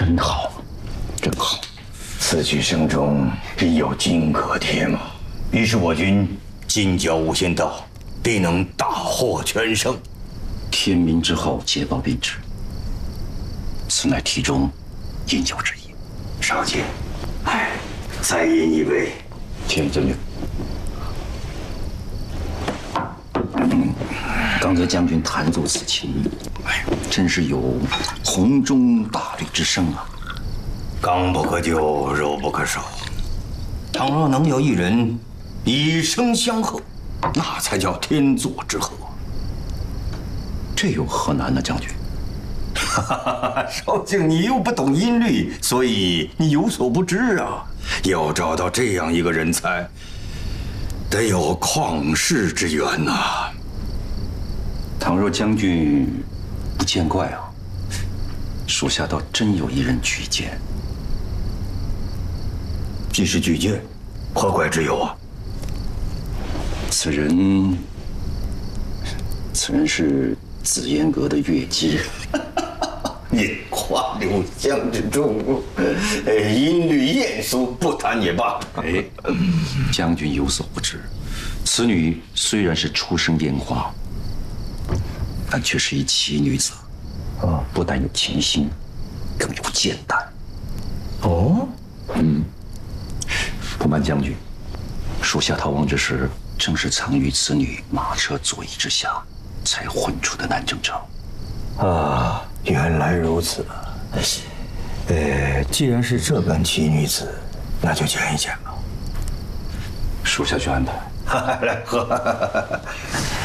真好，真好。 此去生中必有金可贴嘛。于是我军今教无间道，必能大获全胜。 天明之后捷报定旨，此乃题中应有之意。 少卿，再饮一杯。 天将军，刚才将军弹奏此琴，真是有洪钟大吕之声啊！ 刚不可久，肉不可少。倘若能有一人以声相和，那才叫天作之合。 这有何难呢，将军？ 少卿，你又不懂音律，所以你有所不知啊。要找到这样一个人才，得有旷世之缘呐。 倘若将军不见怪啊，属下倒真有一人举荐。 既是举荐，何怪之有啊？ 此人是紫烟阁的月姬。 你话流香之中，音律艳俗，不谈也罢。 将军有所不知，此女虽然是出身烟花，但却是一奇女子。不但有情心，更有剑胆。不瞒将军，属下逃亡之时，正是藏于此女马车左翼之下，才混出的南征者。 原来如此。既然是这般奇女子，那就见一见吧。 属下去安排。 来喝。